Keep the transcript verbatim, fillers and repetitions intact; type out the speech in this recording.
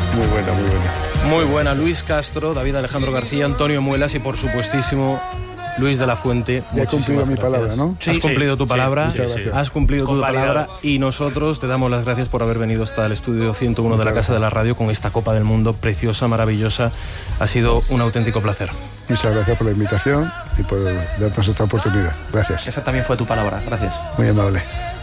Muy buena, muy buena. Muy buena, Luis Castro, David Alejandro García, Antonio Muelas y por supuestísimo Luis de la Fuente. Ya he cumplido mi gracias. palabra, ¿no? Sí, has cumplido tu palabra, sí, sí, sí. has cumplido tu Convalidado. palabra y nosotros te damos las gracias por haber venido hasta el estudio ciento uno de la Casa de la Radio con esta Copa del Mundo preciosa, maravillosa. Ha sido un auténtico placer. Muchas gracias por la invitación y por darnos esta oportunidad. Gracias. Esa también fue tu palabra, gracias. Muy amable.